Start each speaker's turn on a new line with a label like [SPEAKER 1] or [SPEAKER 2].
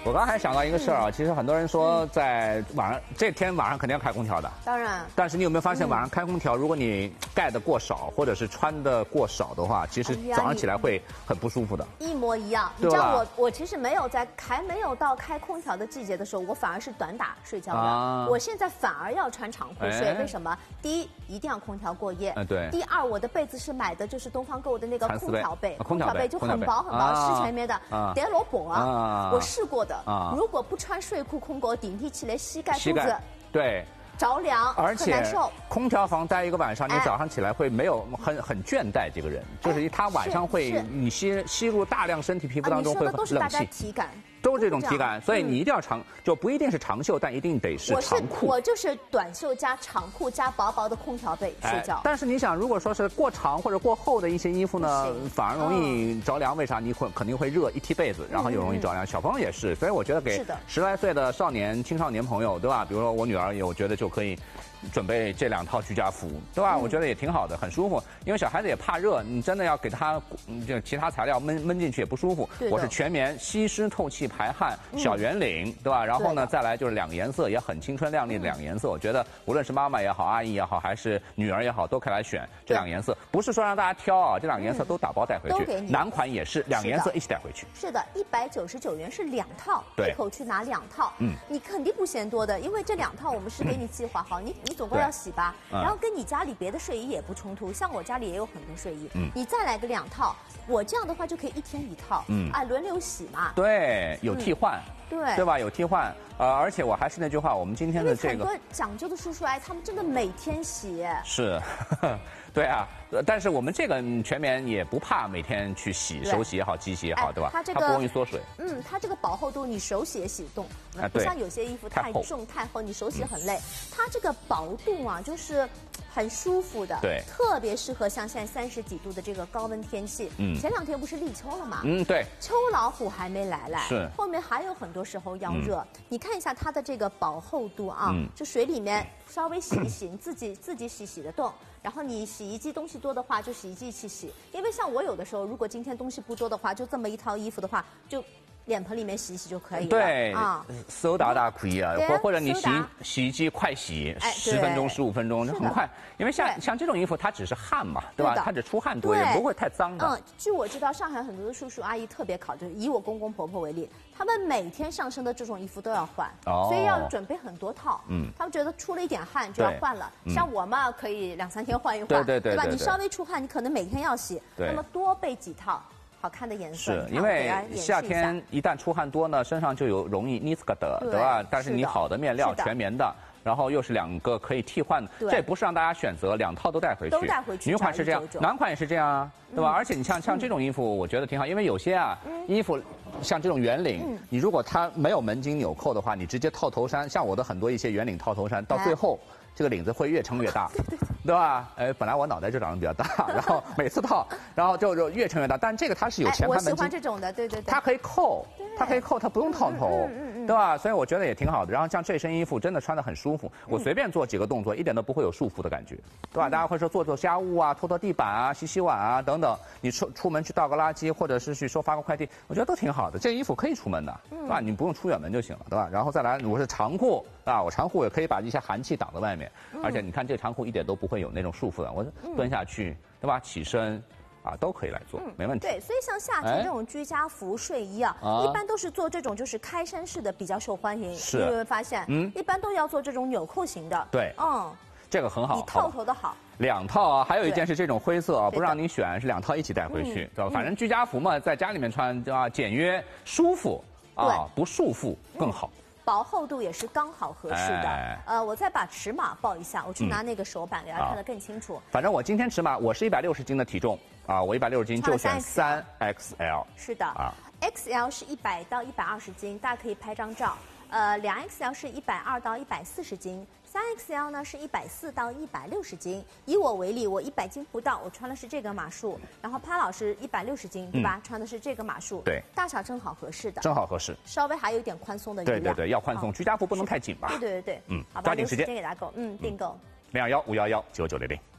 [SPEAKER 1] 我刚才想到一个事儿啊，其实很多人说在这天晚上肯定要开空调的，
[SPEAKER 2] 当然。
[SPEAKER 1] 但是你有没有发现晚上开空调，如果你盖的过少或者是穿的过少的话，其实早上起来会很不舒服的。
[SPEAKER 2] 一模一样。你知道我其实没有还没有到开空调的季节的时候，我反而是短打睡觉的。我现在反而要穿长裤睡，为什么？第一，一定要空调过夜。
[SPEAKER 1] 对。
[SPEAKER 2] 第二，我的被子是买的就是东方购的那个空调被，
[SPEAKER 1] 空调被
[SPEAKER 2] 就很薄很薄，湿前面的，叠罗薄啊，我试过的。如果不穿睡裤空狗，顶替起来膝盖肚子
[SPEAKER 1] 对
[SPEAKER 2] 着凉，
[SPEAKER 1] 而且
[SPEAKER 2] 很难受。
[SPEAKER 1] 空调房待一个晚上，你早上起来会没有很倦怠，这个人就是他晚上会你吸入大量身体皮肤当中会冷气。
[SPEAKER 2] 都是大家体感。
[SPEAKER 1] 都是这种体感，所以你一定要就不一定是长袖，但一定得是长裤。
[SPEAKER 2] 我就是短袖加长裤加薄薄的空调被睡觉。
[SPEAKER 1] 但是你想，如果说是过长或者过厚的一些衣服呢，反而容易着凉。为啥？你肯定会热，一踢被子，然后又容易着凉。小朋友也是，所以我觉得给10来岁的青少年朋友，对吧？比如说我女儿，我觉得就可以准备这2套居家服，对吧？我觉得也挺好的，很舒服。因为小孩子也怕热，你真的要给他就其他材料闷进去也不舒服。我是全棉吸湿透气排汗小圆领，对吧？然后呢，再来就是2个颜色，也很青春靓丽的2个颜色。我觉得无论是妈妈也好，阿姨也好，还是女儿也好，都可以来选这2个颜色。不是说让大家挑啊，这2个颜色都打包带回去。男款也是2个颜色一起带回去。
[SPEAKER 2] 是的，199元是2套，一口去拿2套。你肯定不嫌多的，因为这2套我们是给你计划好，你总归要洗吧，然后跟你家里别的睡衣也不冲突。像我家里也有很多睡衣，你再来个2套，我这样的话就可以1天1套，轮流洗嘛。
[SPEAKER 1] 对，有替换。对吧？有替换，而且我还是那句话，我们今天的这个
[SPEAKER 2] 很多讲究的叔叔阿姨，他们真的每天洗。
[SPEAKER 1] 是，对啊，但是我们这个全棉也不怕每天去洗，手洗也好，机洗也好，对吧？它不容易缩水。
[SPEAKER 2] 它这个薄厚度，你手洗也洗动，不像有些衣服太重太厚，你手洗很累。它这个薄度啊，就是很舒服的，
[SPEAKER 1] 对，
[SPEAKER 2] 特别适合像现在30几度的这个高温天气。前2天不是立秋了吗？
[SPEAKER 1] 对，
[SPEAKER 2] 秋老虎还没来，
[SPEAKER 1] 是
[SPEAKER 2] 后面还有很多时候要热。你看一下它的这个薄厚度啊，就水里面稍微洗一洗，你自己洗得动。然后你洗衣机东西多的话，就洗衣机一起洗。因为像我有的时候，如果今天东西不多的话，就这么一套衣服的话，就脸盆里面洗一洗就可以了。
[SPEAKER 1] 对啊，手打可以啊，或者你洗衣机快洗10分钟15分钟就很快。因为像这种衣服，它只是汗嘛，对吧？它只出汗多，也不会太脏的。
[SPEAKER 2] 据我知道，上海很多的叔叔阿姨特别考究，以我公公婆婆为例，他们每天上身的这种衣服都要换，所以要准备很多套。他们觉得出了一点汗就要换了。像我嘛，可以2、3天换一换，对吧？你稍微出汗，你可能每天要洗，那么多备几套。好看的颜色，
[SPEAKER 1] 是因为夏天一旦出汗多呢，身上就容易妮斯格德，对吧？但是你好的面料全棉的，然后又是2个可以替换的，这不是让大家选择2套都带回去。女款是这样，男款也是这样啊，对吧？而且你像这种衣服，我觉得挺好，因为有些衣服像这种圆领，你如果它没有门襟纽扣的话，你直接套头衫，像我的很多一些圆领套头衫，到最后这个领子会越撑越大，对吧？本来我脑袋就长得比较大，然后每次套，然后就越撑越大。但这个它是有前排门襟，
[SPEAKER 2] 我喜欢这种的，对。
[SPEAKER 1] 它可以扣，它不用套头，对吧？所以我觉得也挺好的。然后像这身衣服真的穿得很舒服，我随便做几个动作，一点都不会有束缚的感觉，对吧？大家会说做家务啊，拖地板啊，洗碗啊等等，你出门去倒个垃圾，或者是去发个快递，我觉得都挺好的。这衣服可以出门的，对吧？你不用出远门就行了，对吧？然后再来，如果是长裤啊，我长裤也可以把一些寒气挡在外面。而且你看这个长裤一点都不会有那种束缚的，我蹲下去，对吧？起身，都可以来做，没问题。
[SPEAKER 2] 对，所以像夏天这种居家服、睡衣一般都是做这种就是开衫式的比较受欢迎。
[SPEAKER 1] 是，
[SPEAKER 2] 你有没有发现？一般都要做这种纽扣型的。
[SPEAKER 1] 对，这个很好。
[SPEAKER 2] 你套头的好。
[SPEAKER 1] 2套啊，还有一件是这种灰色不让你选，是2套一起带回去，对吧？反正居家服嘛，在家里面穿简约、舒服不束缚更好。
[SPEAKER 2] 薄厚度也是刚好合适的。我再把尺码报一下，我去拿那个手板给大家看得更清楚。
[SPEAKER 1] 反正我今天尺码，我是160斤的体重我160斤就选3XL。
[SPEAKER 2] 是的，XL 是100到120斤，大家可以拍张照。2XL 是120到140斤。3XL 呢是140到160斤。以我为例，我100斤不到，我穿的是这个码数。然后潘老师160斤，对吧？穿的是这个码数。
[SPEAKER 1] 对，
[SPEAKER 2] 大小正好合适的。
[SPEAKER 1] 正好合适。
[SPEAKER 2] 稍微还有一点宽松的余量。
[SPEAKER 1] 对，要宽松，居家服不能太紧吧？
[SPEAKER 2] 对。
[SPEAKER 1] 好吧，抓紧时间
[SPEAKER 2] 给大家订购。
[SPEAKER 1] 221-511-9900。